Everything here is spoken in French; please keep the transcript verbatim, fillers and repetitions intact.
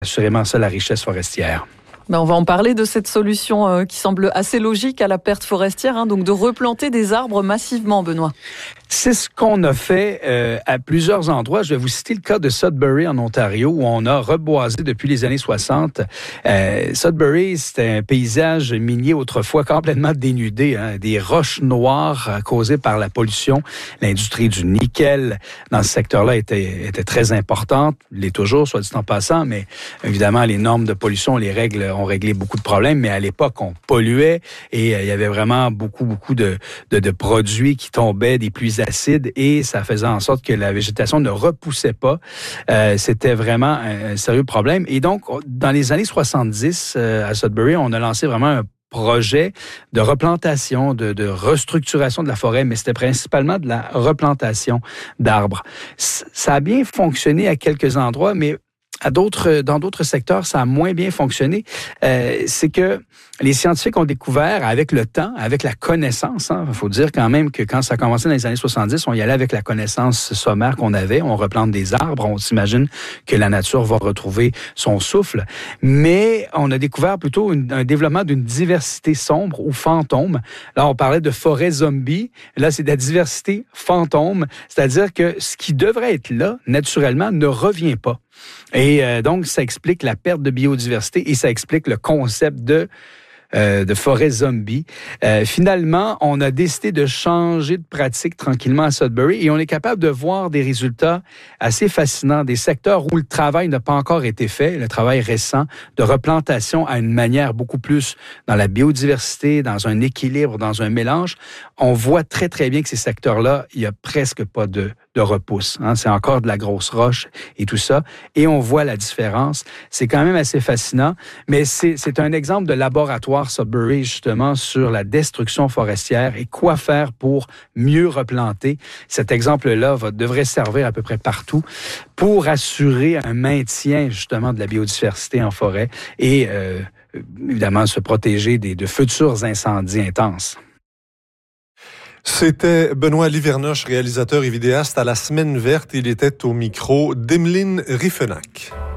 assurément ça la richesse forestière. Ben on va en parler de cette solution euh, qui semble assez logique à la perte forestière, hein, donc de replanter des arbres massivement, Benoît. C'est ce qu'on a fait euh, à plusieurs endroits. Je vais vous citer le cas de Sudbury en Ontario, où on a reboisé depuis les années soixante. Euh, Sudbury, c'était un paysage minier autrefois complètement dénudé, hein, des roches noires causées par la pollution. L'industrie du nickel dans ce secteur-là était, était très importante, l'est toujours, soit dit en passant, mais évidemment, les normes de pollution, les règles ont réglé beaucoup de problèmes, mais à l'époque, on polluait et euh, il y avait vraiment beaucoup, beaucoup de, de, de produits qui tombaient, des pluies acides, et ça faisait en sorte que la végétation ne repoussait pas. Euh, c'était vraiment un, un sérieux problème. Et donc, dans les années soixante-dix, euh, à Sudbury, on a lancé vraiment un projet de replantation, de, de restructuration de la forêt, mais c'était principalement de la replantation d'arbres. C- ça a bien fonctionné à quelques endroits, mais à d'autres, dans d'autres secteurs, ça a moins bien fonctionné. Euh, c'est que les scientifiques ont découvert avec le temps, avec la connaissance, hein, il faut dire quand même que quand ça a commencé dans les années soixante-dix, on y allait avec la connaissance sommaire qu'on avait, on replante des arbres, on s'imagine que la nature va retrouver son souffle, mais on a découvert plutôt une, un développement d'une diversité sombre ou fantôme. Là, on parlait de forêt zombie, là, c'est de la diversité fantôme, c'est-à-dire que ce qui devrait être là, naturellement, ne revient pas. Et euh, donc, ça explique la perte de biodiversité et ça explique le concept de Euh, de forêt zombie. Euh, finalement, on a décidé de changer de pratique tranquillement à Sudbury et on est capable de voir des résultats assez fascinants, des secteurs où le travail n'a pas encore été fait, le travail récent de replantation à une manière beaucoup plus dans la biodiversité, dans un équilibre, dans un mélange. On voit très, très bien que ces secteurs-là, il n'y a presque pas de, de repousse. Hein. C'est encore de la grosse roche et tout ça. Et on voit la différence. C'est quand même assez fascinant, mais c'est, c'est un exemple de laboratoire Sudbury, justement, sur la destruction forestière et quoi faire pour mieux replanter. Cet exemple-là va, devrait servir à peu près partout pour assurer un maintien, justement, de la biodiversité en forêt et, euh, évidemment, se protéger des, de futurs incendies intenses. C'était Benoît Livernoche, réalisateur et vidéaste à La Semaine verte. Il était au micro d'Emeline Riffenac.